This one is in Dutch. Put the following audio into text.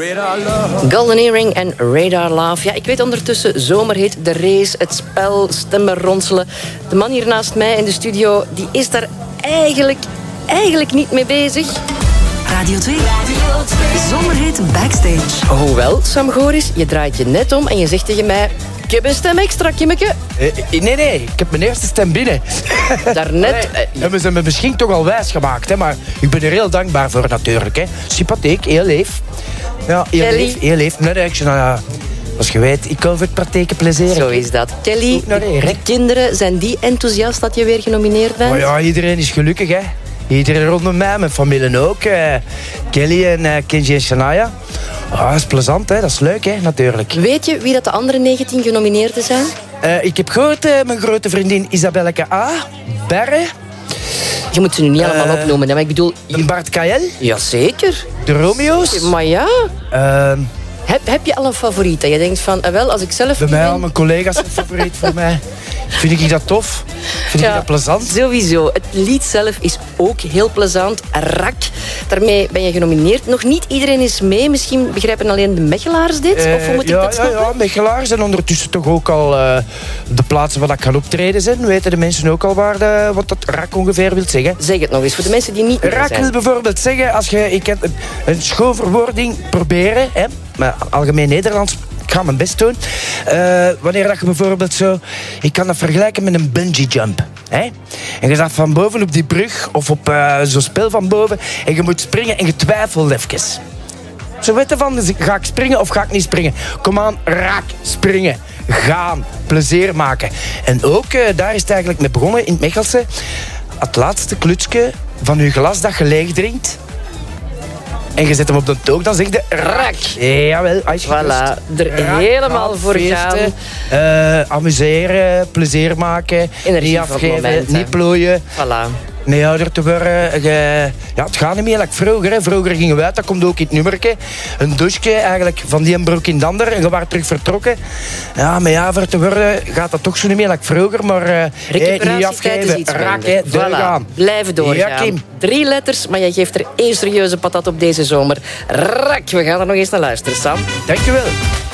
Golden Earring en Radar Love. Ja, ik weet ondertussen, zomer heet de race, het spel, stemmen ronselen. De man hier naast mij in de studio, die is daar eigenlijk niet mee bezig. Radio 2. Zomerhit Backstage. Hoewel, Sam Goris, je draait je net om en je zegt tegen mij... Ik heb een stem extra, Kimmeke. Nee, ik heb mijn eerste stem binnen. Daarnet... Hebben ze me misschien toch al wijsgemaakt, hè, maar ik ben er heel dankbaar voor natuurlijk. Hè. Sympathiek, heel lief. Ja, heel lief. Als je weet, ik kan voor het partijke plezier. Zo is dat. Kelly, de kinderen, zijn die enthousiast dat je weer genomineerd bent? Oh ja, iedereen is gelukkig, hè. Iedereen rondom mij, mijn familie ook. Kelly en Kenji en Shania. Dat is plezant, hè. Dat is leuk, hè, natuurlijk. Weet je wie dat de andere 19 genomineerden zijn? Ik heb gehoord, mijn grote vriendin Isabelleke A. Berre. Je moet ze nu niet allemaal opnoemen, hè, maar ik bedoel... Bart Kael. Jazeker. De Romeo's. Maar ja... Heb je al een favoriet? Dat je denkt van, wel, als ik zelf... Bij mij al mijn collega's zijn favoriet voor mij. Vind ik dat tof? Vind ik dat plezant? Sowieso. Het lied zelf is ook heel plezant. Rak. Daarmee ben je genomineerd. Nog niet iedereen is mee. Misschien begrijpen alleen de Mechelaars dit? Of hoe moet ik dat snappen? Ja, Mechelaars. En ondertussen toch ook al de plaatsen waar ik ga optreden zijn. Weten de mensen ook al wat dat rak ongeveer wil zeggen? Zeg het nog eens, voor de mensen die niet rak zijn. Wil bijvoorbeeld zeggen, als je een schoonverwoording proberen, hè, maar algemeen Nederlands, ik ga mijn best doen. Wanneer dat je bijvoorbeeld zo... Ik kan dat vergelijken met een bungee jump. Hè? En je staat van boven op die brug of op zo'n spel van boven en je moet springen en je twijfelt even. Zo weet je van, ga ik springen of ga ik niet springen? Kom aan, raak, springen, gaan, plezier maken. En ook, daar is het eigenlijk mee begonnen in het Mechelse. Het laatste klutsje van je glas dat je leeg drinkt. En je zet hem op de toog, dan zeg je rak. Jawel, als je voilà, er helemaal voor gaan. Amuseren, plezier maken, niet afgeven, niet plooien. Voilà. Nee, ouder te worden. Ja, het gaat niet meer like vroeger. Hè. Vroeger gingen we uit, dat komt ook in het nummerke. Een douche eigenlijk van die een broek in de ander en je werd terug vertrokken. Ja, maar ja, voor te worden gaat dat toch zo niet meer like vroeger. Maar niet afgeven, raken, doorgaan. Voilà. Blijven doorgaan. Ja, Kim. 3 letters, maar jij geeft er één serieuze patat op deze zomer. Rak, we gaan er nog eens naar luisteren, Sam. Dankjewel.